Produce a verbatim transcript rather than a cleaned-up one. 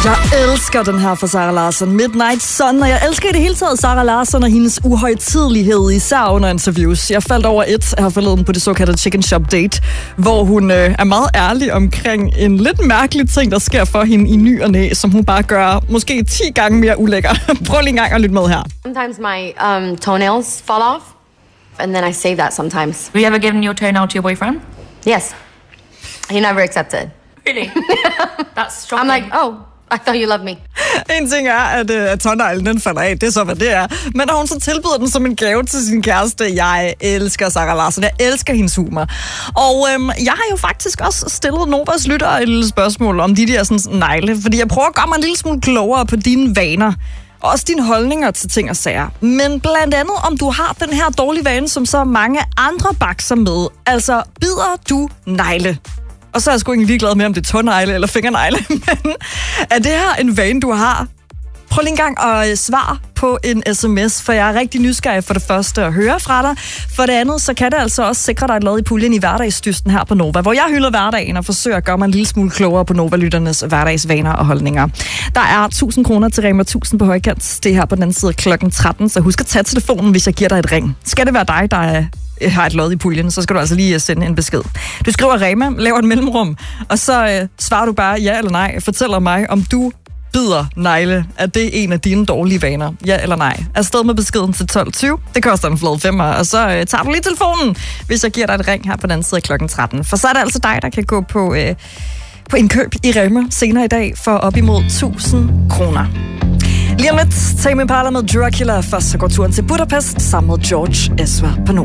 Jeg elsker den her fra Zara Larsson, Midnight Sun, og jeg elsker i det hele taget Zara Larsson og hendes uhøjtidelighed, især under interviews. Jeg faldt over et her forleden på det såkaldte Chicken Shop Date, hvor hun øh, er meget ærlig omkring en lidt mærkelig ting, der sker for hende i ny og næ, som hun bare gør måske ti gange mere ulækker. Prøv lige en gang at lytte med her. Sometimes my um, toenails fall off, and then I save that sometimes. Have you ever given your toenail to your boyfriend? Yes. He never accepted. Really? That's shocking. I'm like, oh, I thought you loved me. En ting er, at, uh, at tåneglen den falder af. Det er så, hvad det er. Men når hun så tilbyder den som en gave til sin kæreste, jeg elsker Zara Larsson. Jeg elsker hendes humor. Og øhm, jeg har jo faktisk også stillet Novas lyttere et lille spørgsmål om de der sådan, negle. Fordi jeg prøver at gøre mig en lille smule klogere på dine vaner. Også dine holdninger til ting og sager. Men blandt andet, om du har den her dårlige vane, som så mange andre bakser med. Altså, bider du negle? Og så er jeg sgu ikke ligeglad med, om det er tånegle eller fingernegle. Men er det her en vane, du har? Prøv lige en gang at svare på en sms, for jeg er rigtig nysgerrig for det første at høre fra dig. For det andet, så kan det altså også sikre dig et lod i puljen i hverdagsdysten her på Nova, hvor jeg hylder hverdagen og forsøger at gøre mig en lille smule klogere på Nova-lytternes hverdagsvaner og holdninger. Der er tusind kroner til Rema tusind på højkant. Det er her på den anden side klokken tretten, så husk at tage telefonen, hvis jeg giver dig et ring. Skal det være dig, der er har et lod i puljen, så skal du altså lige sende en besked. Du skriver Rema, laver et mellemrum, og så øh, svarer du bare ja eller nej. Fortæller mig, om du bider negle. Er det en af dine dårlige vaner? Ja eller nej? Afsted med beskeden til tolv tyve. Det koster en flad femmer, og så øh, tager du lige telefonen, hvis jeg giver dig et ring her på den anden side klokken tretten. For så er det altså dig, der kan gå på, øh, på indkøb i Rema senere i dag for op imod tusind kroner. Lige om lidt, Tame Impala med Dracula. Først så går turen til Budapest sammen med George Ezra på